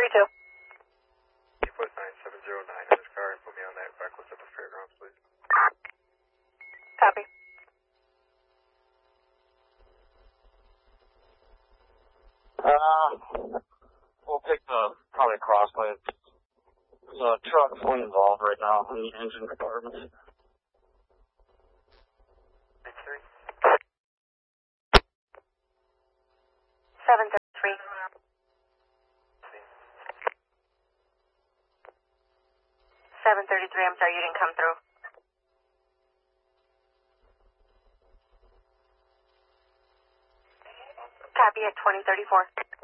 2. Equus 9709 in his car and put me on that reckless at the fairgrounds, please. Copy. We'll pick probably a crossway. There's a truck fully involved right now in the engine department. 3. 733. 733, I'm sorry, you didn't come through. Copy at 2034.